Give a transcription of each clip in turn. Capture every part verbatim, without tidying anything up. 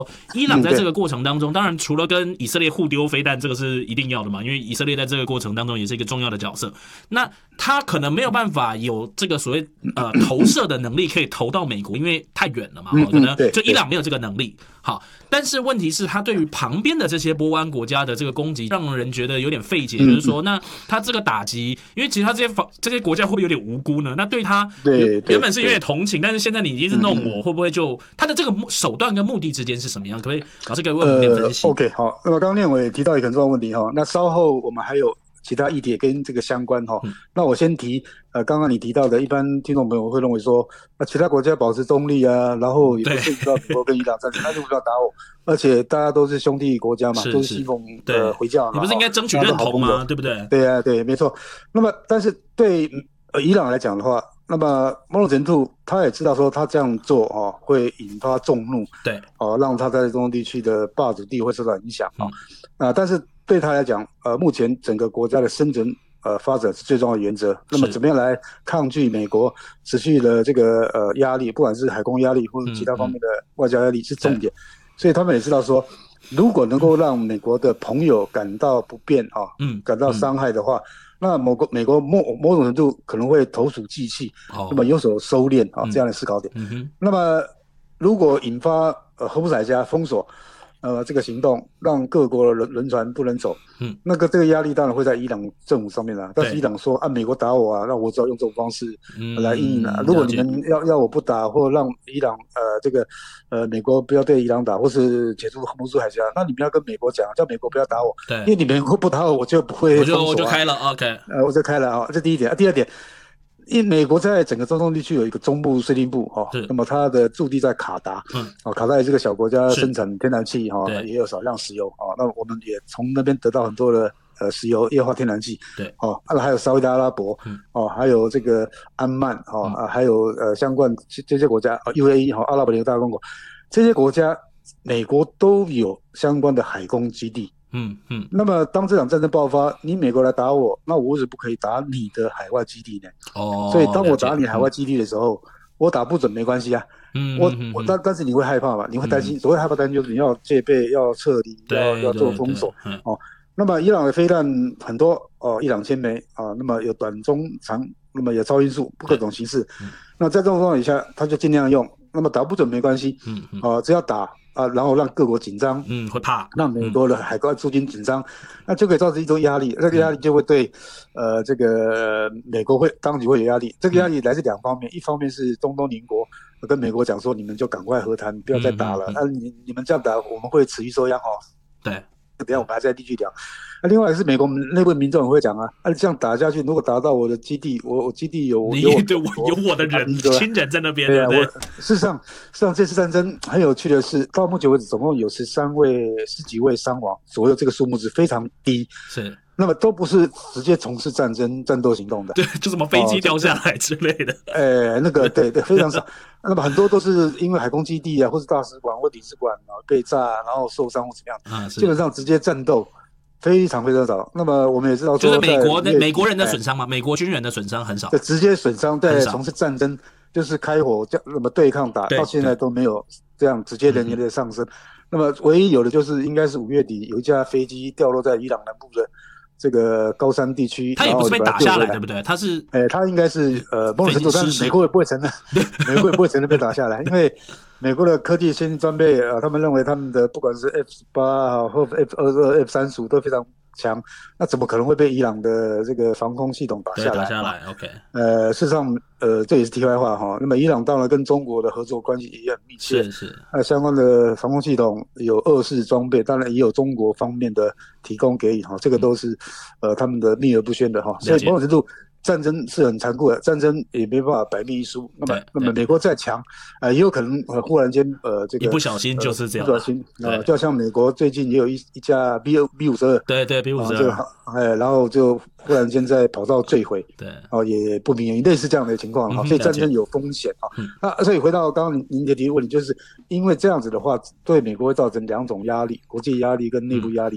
伊朗在这个过程当中，当然除了跟以色列互丢飞弹，这个是一定要的嘛，因为以色列在这个过程当中也是一个重要的角色。那他可能没有办法有这个所谓呃投射的能力，可以投到美国，因为太远了嘛，可能就伊朗没有这个能力。好，但是问题是，他对于旁边的这些波湾国家的这个攻击，让人觉得有点费解，就是说，那他这个打击，因为其实他这些这些国家会不会有点无辜呢？那对他原本是有点同情，但是现在你一直弄我，会不会就他的这个手段跟目的之间是什么样？可不可以老师给我们点分析、 呃、？OK， 好，那么刚刚念伟也提到一个很重要的问题哈，那稍后我们还有其他议题也跟这个相关哈、嗯。那我先提呃，刚刚你提到的，一般听众朋友会认为说，那其他国家保持中立啊，然后也不涉及到美国跟伊朗战争，那就不要打我，而且大家都是兄弟国家嘛，是是都是西方呃回教嘛， 你不是应该争取认同吗？对不对？ 对啊，对，没错。那么，但是对呃伊朗来讲的话，那么某种程度他也知道说他这样做哦会引发众怒， 对， 哦让他在中东地区的霸主地会受到影响啊、嗯呃。但是对他来讲，呃，目前整个国家的生存呃发展是最重要的原则。那么怎么样来抗拒美国持续的这个呃压力，不管是海空压力或者其他方面的外交压力、嗯嗯、是重点。所以他们也知道说，如果能够让美国的朋友感到不便啊，嗯，感到伤害的话。嗯那某个美国某某种程度可能会投鼠忌器，哦、那么有所收敛啊、嗯，这样的思考点。嗯、那么如果引发呃荷布海峡封锁，呃这个行动让各国的轮轮船不能走，嗯，那个这个压力当然会在伊朗政府上面啦。但是伊朗说啊，美国打我啊，那我只要用这种方式来应应啊、嗯。如果你们要要我不打，或让伊朗呃这个呃美国不要对伊朗打，或是解除荷布海峡，那你们要跟美国讲，叫美国不要打我，对，因为你美国不打我，我就不会封锁、啊， 我就我就开了 ，OK， 呃，我就开了啊，这第一点啊，第二点。因为美国在整个中东地区有一个中部司令部哈、哦，那么它的驻地在卡达，嗯，哦，卡达也是个小国家，生产天然气哈、哦，也有少量石油啊、哦，那我们也从那边得到很多的呃石油、液化天然气，对，哦，啊，还有沙特阿拉伯，嗯，哦，还有这个安曼，哦，嗯、啊，还有呃相关这些国家，啊 ，U A E 哈、哦，阿拉伯联合大公国，这些国家美国都有相关的海空基地。嗯嗯，那么当这场战争爆发，你美国来打我，那我为什么不可以打你的海外基地呢？哦，所以当我打你海外基地的时候，嗯、我打不准没关系啊。嗯，我我但但是你会害怕嘛？你会担心，嗯、所谓害怕担心就是你要戒备、要撤离、要要做封锁。哦，那么伊朗的飞弹很多哦，一两千枚啊，那么有短、中、长，那么有超音速，各种形式。嗯、那在这种状况下，他就尽量用。那么打不准没关系。嗯嗯，啊，只要打。啊，然后让各国紧张， 嗯，会怕， 让美国的海关驻军紧张，嗯、那就可以造成一种压力，这个压力就会对，嗯、呃，这个美国会当局会有压力，这个压力来自两方面，嗯、一方面是中东邻国跟美国讲说，你们就赶快和谈，不要再打了，那、嗯嗯啊、你你们这样打，我们会持续收押哦。 对， 等一下我们还在继续聊。那、啊、另外是美国内部民众也会讲啊，啊这样打下去，如果打到我的基地，我我基地有有我对我有我的人亲人在那边， 对啊，我事实上事实上这次战争很有趣的是，到目前为止总共有十三位十几位伤亡左右，这个数目是非常低， 是。 那么都不是直接从事战争战斗行动的， 对，就什么飞机掉下来之类的， 呃、哦，那个对对非常少。那么很多都是因为海空基地啊，或是大使馆或领事馆啊被炸，然后受伤或怎么样，啊、基本上直接战斗。非常非常少。那么我们也知道说， 就是美国的美国人的损伤嘛，美国军人的损伤很少， 直接损伤在从事战争，就是开火那么对抗打，到现在都没有这样直接人员的上升。嗯、那么唯一有的就是应该是五月底有一架飞机掉落在伊朗南部的这个高山地区， 他也不是被打下来，对不对？他是， 哎、欸，他应该是呃某种程度上，美国也不会承认，美国也不会承认被打下来，因为美国的科技先进装备啊、呃，他们认为他们的不管是 F 十八或 F 二十二、F 三十五都非常强，那怎么可能会被伊朗的这个防空系统打下来？ 打下来 ，OK。 呃，事实上，呃，这也是题外话哈。那么伊朗当然跟中国的合作关系也很密切， 是是。 那相关的防空系统有二式装备，当然也有中国方面的提供给予哈，这个都是、嗯、呃他们的秘而不宣的哈。所以某种程度，战争是很残酷的，战争也没办法百密一疏。那么，那么美国再强，呃，也有可能呃忽然间呃这个一不小心就是这样， 不小心啊，就像美国最近也有一一架 B B 五十二， 对对 B 五十二， 哎，然后就忽然间在跑道坠毁， 对， 哦也不明原因，类似这样的情况哈、嗯，所以战争有风险啊。嗯、那所以回到刚刚您您的提问题，就是因为这样子的话，对美国会造成两种压力，国际压力跟内部压力。嗯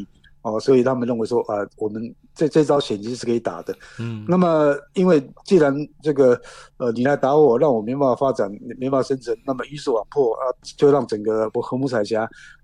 哦，所以他们认为说啊，我们这这招险其实是可以打的。嗯，那么因为既然这个呃你来打我，让我没办法发展，没办法生存，那么鱼死网破啊，就让整个荷姆海峡